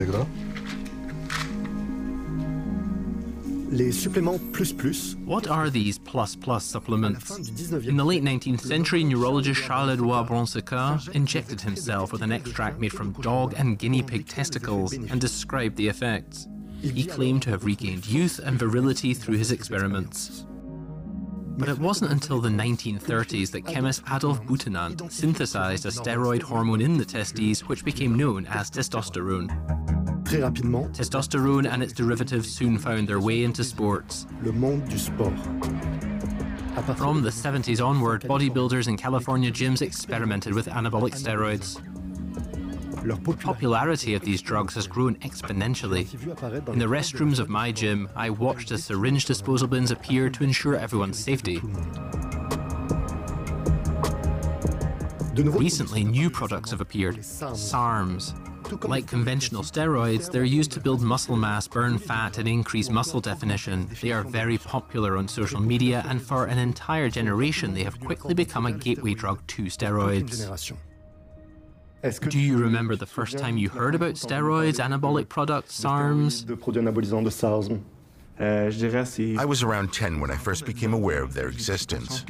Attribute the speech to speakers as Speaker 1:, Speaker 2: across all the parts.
Speaker 1: Les suppléments plus plus.
Speaker 2: What are these plus-plus supplements? In the late 19th century, neurologist Charles-Édouard Brown-Séquard injected himself with an extract made from dog and guinea pig testicles and described the effects. He claimed to have regained youth and virility through his experiments. But it wasn't until the 1930s that chemist Adolphe Butenandt synthesized a steroid hormone in the testes which became known as testosterone.
Speaker 1: Très rapidement,
Speaker 2: Testosterone and its derivatives soon found their way into sports.
Speaker 1: le monde du sport.
Speaker 2: From the 70s onward, bodybuilders in California gyms experimented with anabolic steroids.
Speaker 1: Leur
Speaker 2: Popularity of these drugs has grown exponentially. In the restrooms of my gym, I watched as syringe disposal bins appeared to ensure everyone's safety. Recently, new products have appeared, SARMs. Like conventional steroids, they're used to build muscle mass, burn fat, and increase muscle definition. They are very popular on social media, and for an entire generation, they have quickly become a gateway drug to steroids. Do you remember the first time you heard about steroids, anabolic products, SARMs?
Speaker 3: I was around 10 when I first became aware of their existence.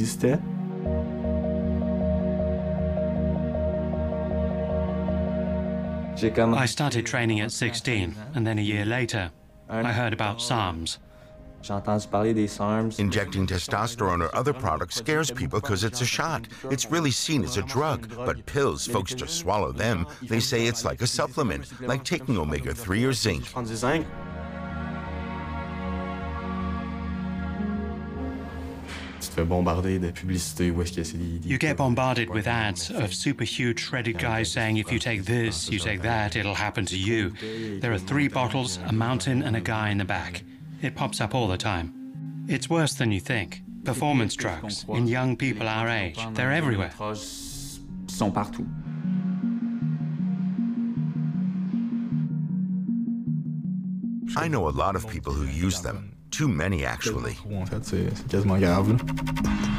Speaker 4: I started training at 16, and then a year later, I heard about SARMs.
Speaker 3: Injecting testosterone or other products scares people because it's a shot. It's really seen as a drug, but pills, folks just swallow them. They say it's like a supplement, like taking omega-3 or zinc.
Speaker 4: You get bombarded with ads of super huge shredded guys saying if you take this, you take that, it'll happen to you. There are 3 bottles, a mountain, and a guy in the back. It pops up all the time. It's worse than you think. Performance drugs in young people our age, they're everywhere.
Speaker 3: I know a lot of people who use them. Too many, actually.